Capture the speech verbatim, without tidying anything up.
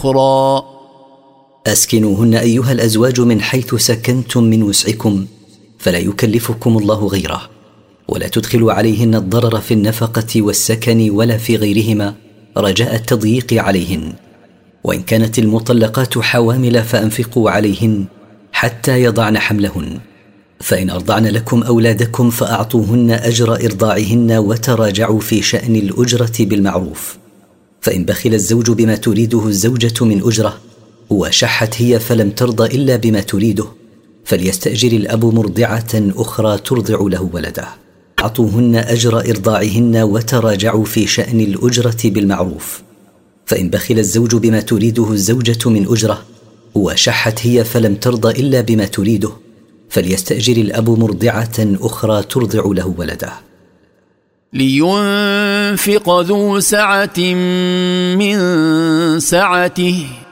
أخرى. أسكنوهن أيها الأزواج من حيث سكنتم من وسعكم، فلا يكلفكم الله غيره، ولا تدخلوا عليهن الضرر في النفقة والسكن ولا في غيرهما رجاء التضييق عليهن. وإن كانت المطلقات حوامل فأنفقوا عليهن حتى يضعن حملهن، فإن أرضعن لكم أولادكم فأعطوهن أجر إرضاعهن وتراجعوا في شأن الأجرة بالمعروف. فإن بخل الزوج بما تريده الزوجة من أجرة وشحت هي فلم ترضى إلا بما تريده، فليستأجر الأب مرضعة أخرى ترضع له ولده. أعطوهن أجر إرضاعهن وتراجعوا في شأن الأجرة بالمعروف. فإن بخل الزوج بما تريده الزوجة من أجرة وشحت هي فلم ترضى إلا بما تريده، فليستأجر الأب مرضعة أخرى ترضع له ولده. لينفق ذو سعة من سعته